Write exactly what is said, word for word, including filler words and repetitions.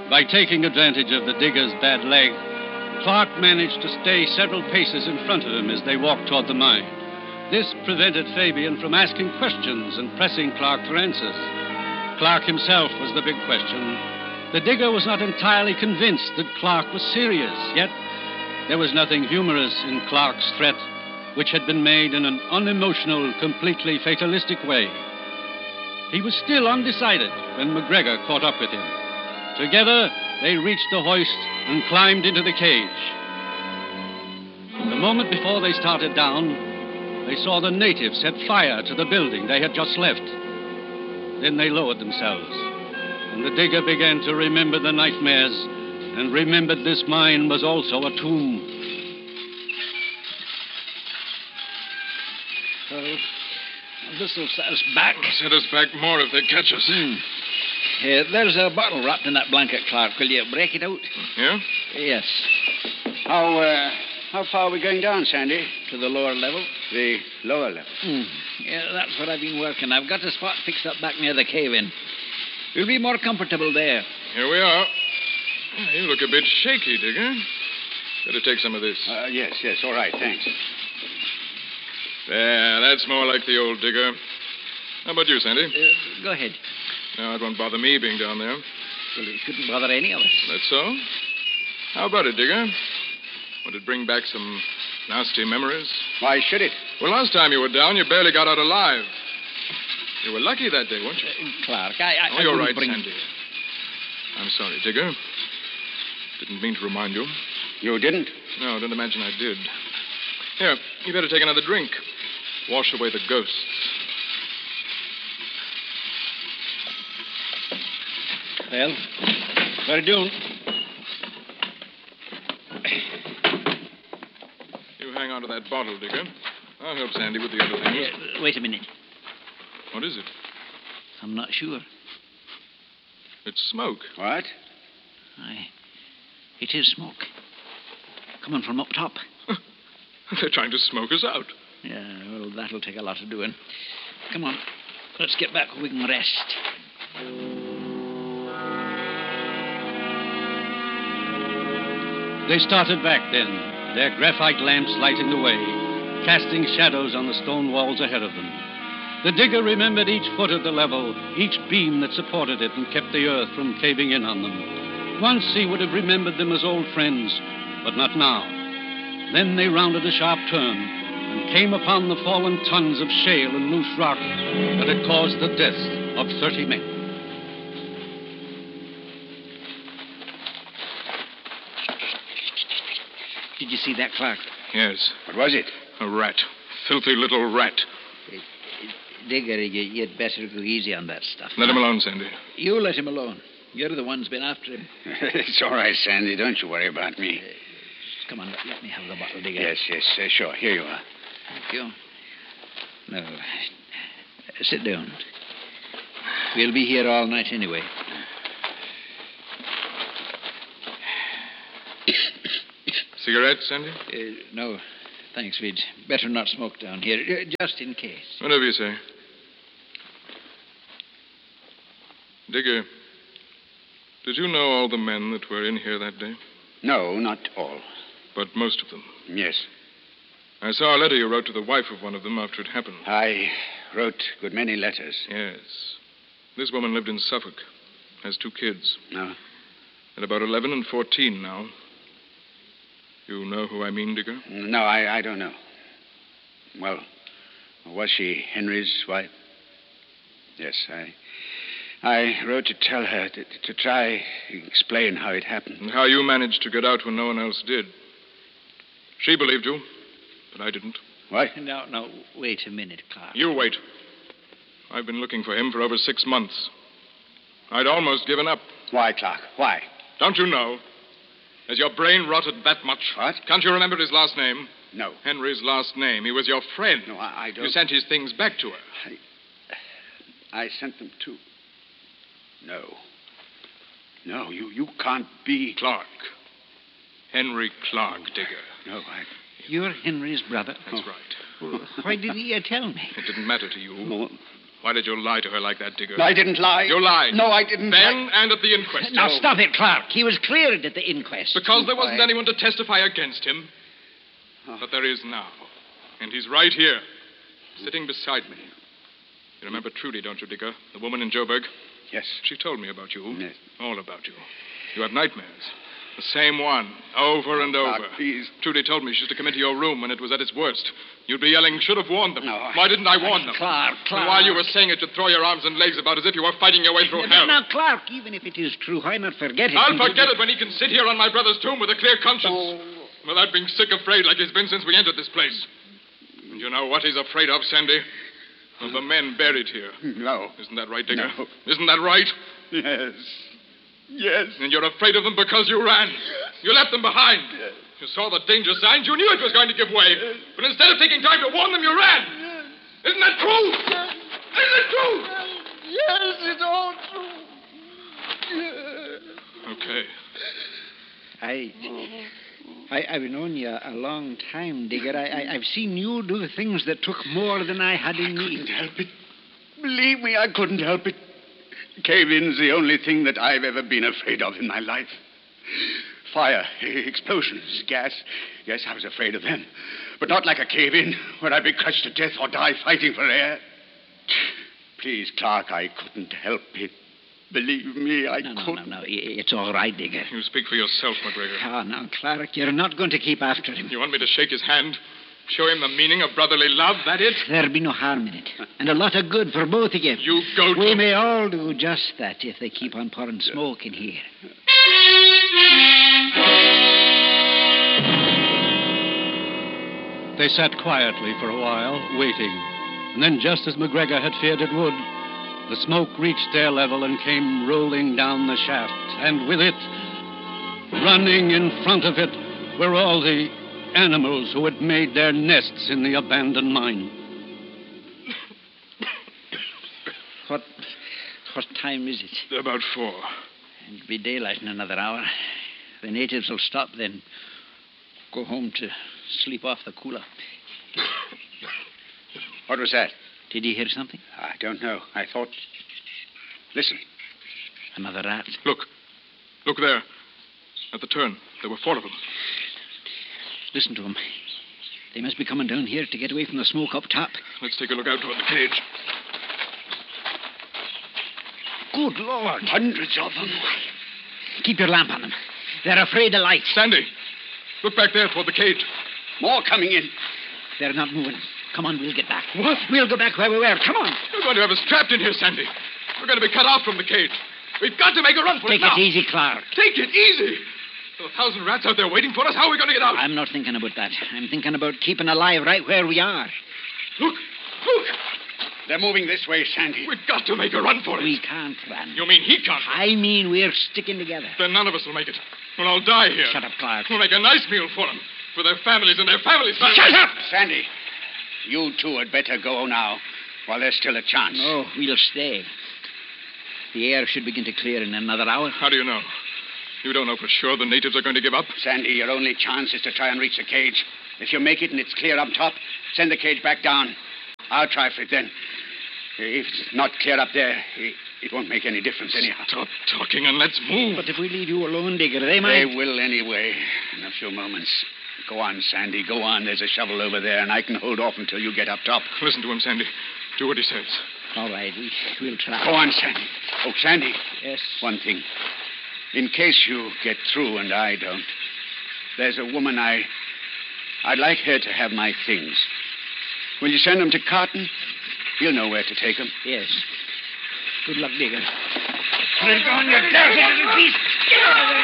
By taking advantage of the digger's bad leg, Clark managed to stay several paces in front of him as they walked toward the mine. This prevented Fabian from asking questions and pressing Clark for answers. Clark himself was the big question. The digger was not entirely convinced that Clark was serious, yet there was nothing humorous in Clark's threat, which had been made in an unemotional, completely fatalistic way. He was still undecided when McGregor caught up with him. Together, they reached the hoist and climbed into the cage. The moment before they started down, they saw the natives set fire to the building they had just left. Then they lowered themselves, and the digger began to remember the nightmares and remembered this mine was also a tomb. Well, this will set us back. Set us back more if they catch us. Hmm. Uh, there's a bottle wrapped in that blanket, Clark. Will you break it out? Yeah? Yes. How, uh, how far are we going down, Sandy? To the lower level. The lower level. Hmm. Yeah, that's what I've been working. I've got a spot fixed up back near the cave-in. We'll be more comfortable there. Here we are. You look a bit shaky, Digger. Better take some of this. Uh, yes, yes, all right, thanks. There, that's more like the old Digger. How about you, Sandy? Uh, go ahead. No, it won't bother me being down there. Well, it shouldn't bother any of us. That's so? How about it, Digger? Would it bring back some nasty memories? Why should it? Well, last time you were down, you barely got out alive. You were lucky that day, weren't you? Uh, Clark, I... I oh, I you're right, bring... Sandy. I'm sorry, Digger. Didn't mean to remind you. You didn't? No, don't imagine I did. Here, you better take another drink. Wash away the ghosts. Well, what are you doing? You hang on to that bottle, Digger. I'll help Sandy with the other things. Uh, wait a minute. What is it? I'm not sure. It's smoke. What? Aye. It is smoke. Coming from up top. They're trying to smoke us out. Yeah, well, that'll take a lot of doing. Come on. Let's get back where we can rest. They started back then, their graphite lamps lighting the way, casting shadows on the stone walls ahead of them. The digger remembered each foot of the level, each beam that supported it and kept the earth from caving in on them. Once he would have remembered them as old friends, but not now. Then they rounded a sharp turn and came upon the fallen tons of shale and loose rock that had caused the death of thirty men. Did you see that, Clark? Yes. What was it? A rat. Filthy little rat. Uh, uh, Digger, you, you'd better go easy on that stuff. Let him alone, Sandy. You let him alone. You're the one's been after him. It's all right, Sandy. Don't you worry about me. Uh, come on, let, let me have the bottle, Digger. Yes, yes, uh, sure. Here you are. Thank you. No. Uh, sit down. We'll be here all night anyway. Cigarette, Sandy? Uh, no, thanks. We'd better not smoke down here, uh, just in case. Whatever you say. Digger, did you know all the men that were in here that day? No, not all. But most of them? Yes. I saw a letter you wrote to the wife of one of them after it happened. I wrote a good many letters. Yes. This woman lived in Suffolk. Has two kids. No. They're about eleven and fourteen now. You know who I mean, Digger? No, I, I don't know. Well, was she Henry's wife? Yes, I I wrote to tell her, to, to try explain how it happened. And how you managed to get out when no one else did. She believed you, but I didn't. What? No, no, wait a minute, Clark. You wait. I've been looking for him for over six months. I'd almost given up. Why, Clark? Why? Don't you know? Has your brain rotted that much? What? Can't you remember his last name? No. Henry's last name. He was your friend. No, I, I don't... You sent his things back to her. I, I sent them to... No. No, you, you can't be... Clark. Henry Clark, Digger. No, I... You're Henry's brother? That's right. Well, why didn't you tell me? It didn't matter to you. No. Why did you lie to her like that, Digger? No, I didn't lie. You lied. No, I didn't. Then and at the inquest. Now, stop it, Clark. He was cleared at the inquest. Because there wasn't I- anyone to testify against him. Oh. But there is now. And he's right here, sitting beside me. You remember Trudy, don't you, Digger? The woman in Joburg? Yes. She told me about you. Yes. All about you. You have nightmares. The same one, over and over. Clark, please. Trudy told me she used to come into your room when it was at its worst. You'd be yelling, should have warned them. No, I- Why didn't I warn them? Clark, Clark. And while you were saying it, you'd throw your arms and legs about as if you were fighting your way through Now, hell. now, Clark, even if it is true, why not forget it? I'll until forget you- it when he can sit here on my brother's tomb with a clear conscience. Oh. Without being sick afraid like he's been since we entered this place. And you know what he's afraid of, Sandy? Of the men buried here. No. Isn't that right, Digger? No. Isn't that right? Yes. Yes. And you're afraid of them because you ran. You left them behind. Yes. You saw the danger signs. You knew it was going to give way. But instead of taking time to warn them, you ran. Isn't that true? Isn't it true? Yes, it's all true. Yes. Okay. I, I, I've known you a long time, Digger. I, I, I've seen you do things that took more than I had in me. Couldn't help it. Believe me, I couldn't help it. Cave-in's the only thing that I've ever been afraid of in my life. Fire, explosions, gas. Yes, I was afraid of them. But not like a cave-in, where I'd be crushed to death or die fighting for air. Please, Clark, I couldn't help it. Believe me, I No, no, couldn't. no, no. I- It's all right, Digger. You speak for yourself, McGregor. Ah, now, Clark, you're not going to keep after him. You want me to shake his hand? Show him the meaning of brotherly love, that it? There'll be no harm in it. And a lot of good for both of you. You go to... We may all do just that if they keep on pouring smoke in here. They sat quietly for a while, waiting. And then, just as McGregor had feared it would, the smoke reached their level and came rolling down the shaft. And with it, running in front of it, were all the animals who had made their nests in the abandoned mine. What, what time is it? About four. It'll be daylight in another hour. The natives will stop, then go home to sleep off the cooler. What was that? Did you hear something? I don't know. I thought... Listen. Another rat. Look. Look there. At the turn. There were four of them. Listen to them. They must be coming down here to get away from the smoke up top. Let's take a look out toward the cage. Good Lord. Hundreds of them. Keep your lamp on them. They're afraid of light. Sandy, look back there toward the cage. More coming in. They're not moving. Come on, we'll get back. What? We'll go back where we were. Come on. You're going to have us trapped in here, Sandy. We're going to be cut off from the cage. We've got to make a run for Take it now. it easy, Clark. Take it easy. There are a thousand rats out there waiting for us. How are we going to get out? I'm not thinking about that. I'm thinking about keeping alive right where we are. Look, look. They're moving this way, Sandy. We've got to make a run for it. We can't run. You mean he can't? I mean we're sticking together. Then none of us will make it. We'll all die here. Shut up, Clark. We'll make a nice meal for them. For their families and their families' families. Shut up! Sandy, you two had better go now while there's still a chance. No, we'll stay. The air should begin to clear in another hour. How do you know? You don't know for sure the natives are going to give up? Sandy, your only chance is to try and reach the cage. If you make it and it's clear up top, send the cage back down. I'll try for it then. If it's not clear up there, it, it won't make any difference anyhow. Stop talking and let's move. But if we leave you alone, Digger, they might... They will anyway, in a few moments. Go on, Sandy, go on. There's a shovel over there, and I can hold off until you get up top. Listen to him, Sandy. Do what he says. All right, we, we'll try. Go on, Sandy. Oh, Sandy. Yes. One thing. In case you get through and I don't, there's a woman I... I'd like her to have my things. Will you send them to Carton? He'll know where to take them. Yes. Good luck, Digger. Put it on, you dirty little beast. Get out of there.